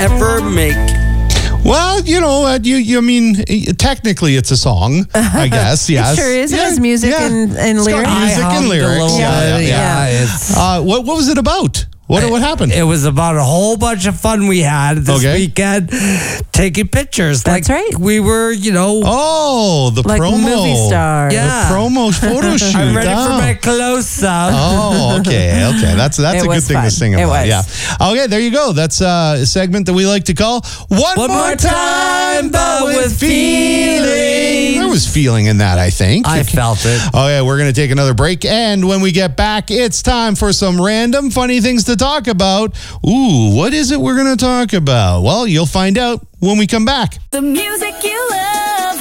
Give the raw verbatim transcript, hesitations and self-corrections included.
ever make? Well, you know, uh, you, you I mean, technically it's a song, I guess. Yes, It sure is. Yeah, It has music yeah. and, and It's got lyrics. music I and hummed a lyrics. little Yeah, bit. yeah, yeah. Yeah, it's- Uh, what what was it about? What what happened? It was about a whole bunch of fun we had this Okay. weekend, taking pictures. That's like right. We were, you know, Oh, the Like promo. movie stars. Yeah. The promo photo shoot. I'm ready Oh. for my close-up. Oh, okay, okay. That's that's It a good was thing fun. to sing It about. was. Yeah. Okay, there you go. That's uh, a segment that we like to call One, One More Time, but with feeling. There was feeling in that, I think. I felt it. Oh, yeah, we're going to take another break. And when we get back, it's time for some random funny things to talk about. Ooh, what is it we're going to talk about? Well, you'll find out when we come back. The music you love.